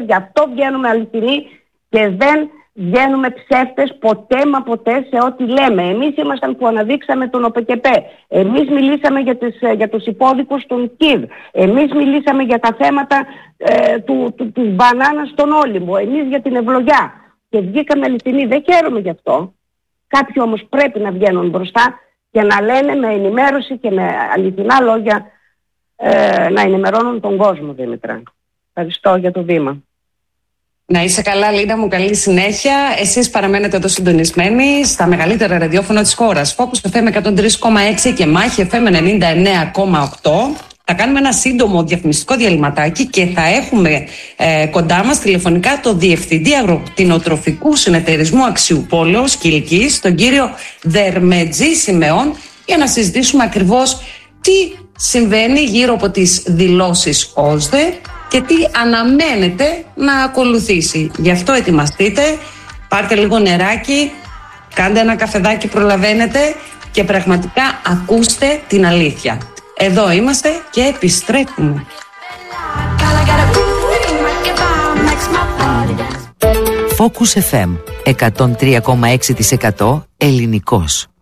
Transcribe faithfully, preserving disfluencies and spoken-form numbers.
Γι' αυτό βγαίνουμε αληθινοί και δεν βγαίνουμε ψεύτες ποτέ μα ποτέ σε ό,τι λέμε. Εμείς ήμασταν που αναδείξαμε τον ΟΠΕΚΕΠΕ. Εμείς μιλήσαμε για, τις, για τους υπόδικους των ΚΙΔ. Εμείς μιλήσαμε για τα θέματα ε, του, του, της μπανάνας στον Όλυμπο. Εμείς για την ευλογιά. Και βγήκαμε αληθινοί. Δεν χαίρομαι γι' αυτό. Κάποιοι όμως πρέπει να βγαίνουν μπροστά και να λένε με ενημέρωση και με αληθινά λόγια ε, να ενημερώνουν τον κόσμο, Δήμητρα. Ευχαριστώ για το βήμα. Να είσαι καλά, Λίνα μου, καλή συνέχεια. Εσείς παραμένετε εδώ συντονισμένοι στα μεγαλύτερα ραδιόφωνα της χώρας. Focus εφ εμ εκατόν τρία κόμμα έξι και Μάχη εφ εμ ενενήντα εννέα κόμμα οκτώ. Θα κάνουμε ένα σύντομο διαφημιστικό διαλυματάκι και θα έχουμε ε, κοντά μας τηλεφωνικά το Διευθυντή Αγροκτηνοτροφικού Συνεταιρισμού Αξιουπόλεως Κιλκής, τον κύριο Δερμετζή Σιμεών, για να συζητήσουμε ακριβώς τι συμβαίνει γύρω από τις δηλώσεις ΟΣΔΕ και τι αναμένεται να ακολουθήσει. Γι' αυτό ετοιμαστείτε, πάρτε λίγο νεράκι, κάντε ένα καφεδάκι, προλαβαίνετε και πραγματικά ακούστε την αλήθεια. Εδώ είμαστε και επιστρέφουμε. Focus εφ εμ εκατόν τρία κόμμα έξι τοις εκατό ελληνικός.